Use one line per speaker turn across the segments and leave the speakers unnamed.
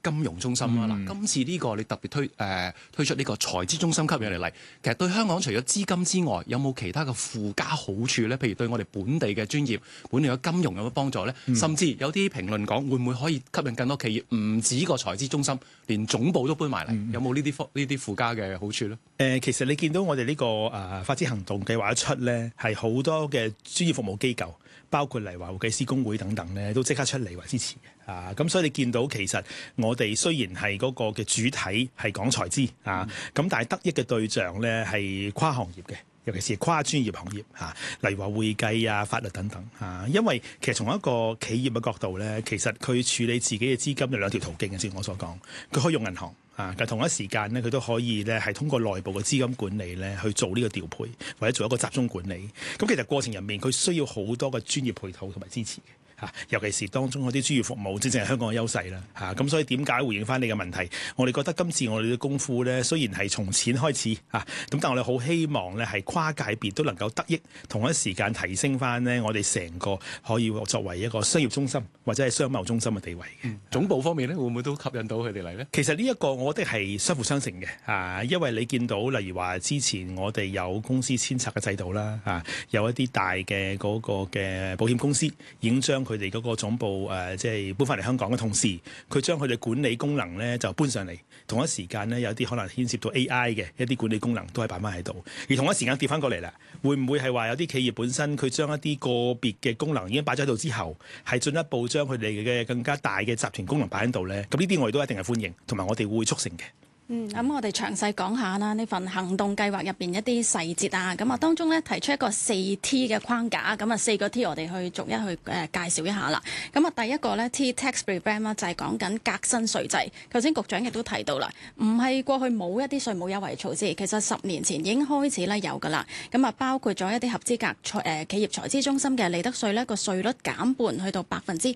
金融中心啦。嗱，今次呢個你特別推出呢個財資中心吸引力嚟，其實對香港除咗資金之外，有冇其他嘅附加好處咧？譬如對我哋本地嘅專業、本地嘅金融有乜幫助咧？甚至有啲評論講，會唔會可以吸引更多企業，唔止個財資中心，連總部都搬埋嚟？有冇呢啲附加嘅好處咧？
其實你見到我哋呢個發展行動計劃一出咧，係好多嘅專業服務機構，包括嚟話會計師公會等等咧，都即刻出嚟話支持嘅。咁所以你見到其實我哋雖然係嗰個嘅主體係講財資咁但係得益嘅對象咧係跨行業嘅。尤其是跨專業行業例如話會計法律等等因為其實從一個企業嘅角度咧，其實佢處理自己嘅資金有兩條途徑嘅，正如我所講，佢可以用銀行但同一時間咧，佢都可以咧係通過內部嘅資金管理咧去做呢個調配，或者做一個集中管理。咁其實過程入面，佢需要好多嘅專業配套同埋支持嘅。尤其是當中嗰啲專業服務，正正係香港嘅優勢啦。咁所以點解回應翻你嘅問題？我哋覺得今次我哋嘅功夫咧，雖然係從淺開始咁但係我哋好希望咧係跨界別都能夠得益，同一時間提升翻呢我哋成個可以作為一個商業中心或者係商貿中心嘅地位嘅。
總部方面咧，會唔會都吸引到佢哋嚟咧？
其實呢一個我覺得係相輔相成嘅因為你見到例如話之前我哋有公司遷冊嘅制度啦有一啲大嘅嗰個嘅保險公司已經將佢哋嗰個總部即係搬翻嚟香港嘅同時，佢將佢哋管理功能咧就搬上嚟。同一時間咧，有啲可能牽涉到 AI 嘅一啲管理功能都係擺翻喺度。而同一時間跌翻過嚟啦，會唔會係話有啲企業本身佢將一啲個別嘅功能已經擺咗喺度之後，係進一步將佢哋嘅更加大嘅集團功能擺喺度咧？咁呢啲我哋都一定係歡迎，同埋我哋會促成嘅。
咁我哋詳細講下啦，呢份行動計劃入邊一啲細節啊，咁當中咧提出一個4T 嘅框架，咁4個 T 我哋去逐一去介紹一下啦。咁第一個咧 T tax prevent 啦，就係講緊革新稅制。頭先局長亦都提到啦，唔係過去冇一啲稅務優惠措施，其實10年前已經開始咧有㗎啦。咁包括咗一啲合資格企業財資中心嘅利得稅咧，個稅率減半去到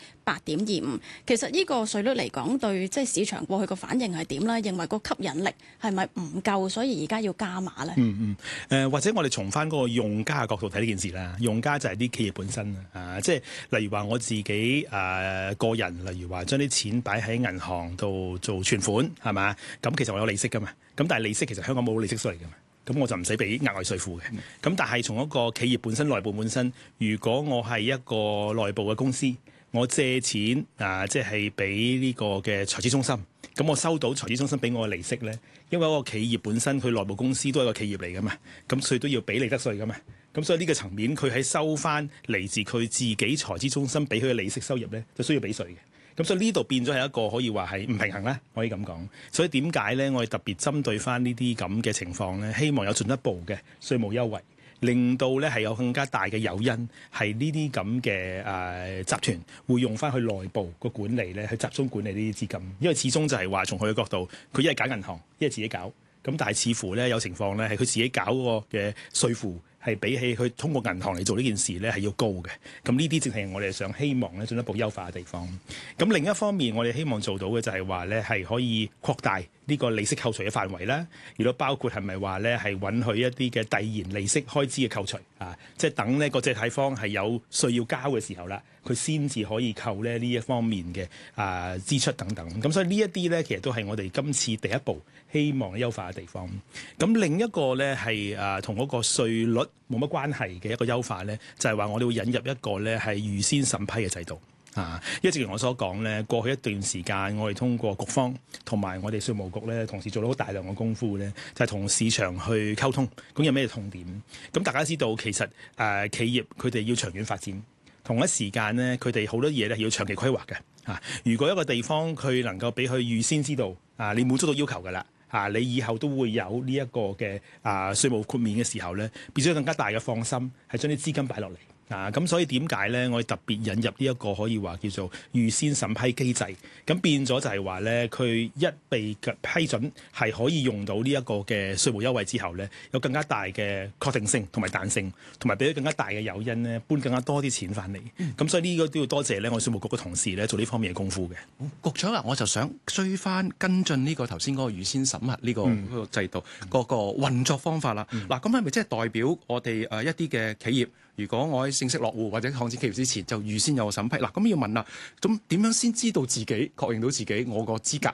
8.25%。其實呢個稅率嚟講，對即係市場過去個反應係點咧？認為個吸引力係咪唔夠，所以而家要加碼咧？
或者我哋從翻嗰個用家嘅角度睇呢件事啦。用家就係啲企業本身即係例如話我自己個人，例如話將啲錢擺喺銀行度做存款係嘛？咁其實我有利息噶嘛。咁但係利息其實香港冇利息稅嚟噶嘛。咁我就唔使俾額外稅負嘅。咁但係從一個企業本身內部本身，如果我係一個內部嘅公司，我借錢即係俾呢個嘅財資中心，咁我收到財資中心俾我嘅利息咧，因為嗰個企業本身佢內部公司都係個企業嚟噶嘛，咁所以都要俾利得稅噶嘛，咁所以呢個層面佢喺收翻嚟自佢自己財資中心俾佢嘅利息收入咧，就需要俾稅嘅。咁所以呢度變咗係一個可以話係唔平衡啦，可以咁講。所以點解咧？我哋特別針對翻呢啲咁嘅情況咧，希望有進一步嘅稅務優惠，令到咧係有更加大嘅誘因，係呢啲咁嘅集團會用翻去內部個管理咧，去集中管理呢啲資金。因為始終就係話從佢嘅角度，佢一係揀銀行，一係自己搞。咁但係似乎咧有情況咧係佢自己搞嗰個嘅稅負，係比起佢通過銀行嚟做呢件事咧係要高嘅。咁呢啲正係我哋想希望咧進一步優化嘅地方。咁另一方面，我哋希望做到嘅就係話咧係可以擴大呢個利息扣除嘅範圍啦。如果包括係咪話咧係允許一啲嘅遞延利息開支嘅扣除即係等呢個借貸方係有稅要交嘅時候啦，佢先至可以扣咧呢一方面嘅支出等等。咁所以呢一啲咧其實都係我哋今次第一步希望優化嘅地方。咁另一個咧係同嗰個稅率冇乜關係嘅一個優化咧，就係話我哋會引入一個咧係預先審批嘅制度。因為正如我所講咧，過去一段時間我哋通過局方同埋我哋稅務局咧，同時做咗好大量嘅功夫咧，就係同市場去溝通，咁有咩痛點？咁大家知道其實企業佢哋要長遠發展，同一時間咧佢哋好多嘢咧要長期規劃嘅。如果一個地方佢能夠俾佢預先知道你滿足到要求㗎啦。你以後都會有呢一個嘅稅務豁免嘅時候咧，變咗更加大嘅放心，係將啲資金擺落嚟。咁所以點解咧？我哋特別引入呢一個可以話叫做預先審批機制，咁變咗就係話咧，佢一被批准係可以用到呢一個嘅稅務優惠之後咧，有更加大嘅確定性同埋彈性，同埋俾咗更加大嘅誘因咧，搬更加多啲錢翻嚟。咁所以呢個都要多謝咧，我稅務局嘅同事咧做呢方面嘅功夫嘅。
局長我就想追翻跟進呢個頭先嗰個預先審核呢個制度嗰個運作方法啦。嗱，咁係咪即係代表我哋一啲嘅企業？如果我喺正式落戶或者擴展企業之前就預先有審批，嗱咁要問啦，咁點樣先知道自己確認到自己我個資格